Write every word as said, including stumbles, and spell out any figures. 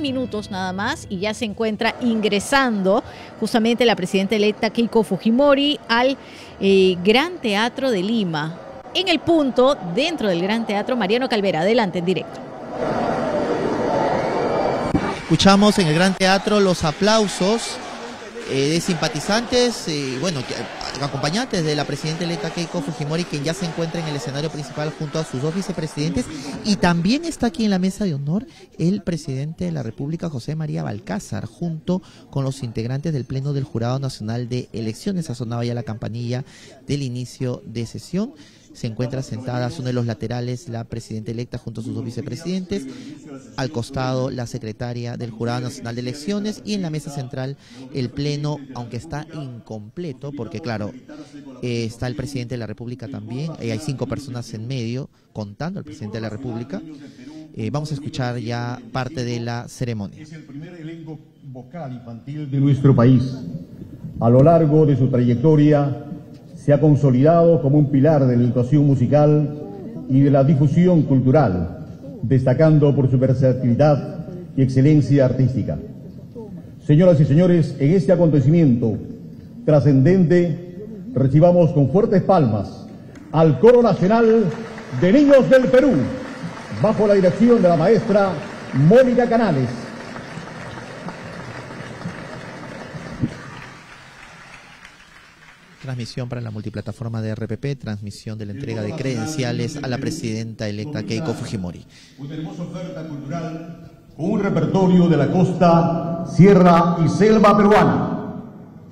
minutos nada más y ya se encuentra ingresando justamente la presidenta electa Keiko Fujimori al eh, Gran Teatro de Lima. En el punto, dentro del Gran Teatro, Mariano Calvera, adelante en directo. Escuchamos en el Gran Teatro los aplausos eh, de simpatizantes, eh, bueno, acompañantes de la presidenta electa Keiko Fujimori, quien ya se encuentra en el escenario principal junto a sus dos vicepresidentes, y también está aquí en la mesa de honor el presidente de la República, José María Balcázar, junto con los integrantes del Pleno del Jurado Nacional de Elecciones. Ha sonado ya la campanilla del inicio de sesión. Se encuentra sentada uno de los laterales la presidenta electa junto a sus dos vicepresidentes, al costado la secretaria del Jurado Nacional de Elecciones, y en la mesa central el pleno, aunque está incompleto, porque claro, eh, está el presidente de la República también, eh, hay cinco personas en medio, contando al presidente de la República. Eh, vamos a escuchar ya parte de la ceremonia. Es el primer elenco vocal infantil de nuestro país. A lo largo de su trayectoria, se ha consolidado como un pilar de la educación musical y de la difusión cultural, destacando por su versatilidad y excelencia artística. Señoras y señores, en este acontecimiento trascendente, recibamos con fuertes palmas al Coro Nacional de Niños del Perú, bajo la dirección de la maestra Mónica Canales. Transmisión para la multiplataforma de R P P, transmisión de la entrega de credenciales a la presidenta electa Keiko Fujimori. Una hermosa oferta cultural con un repertorio de la costa, sierra y selva peruana.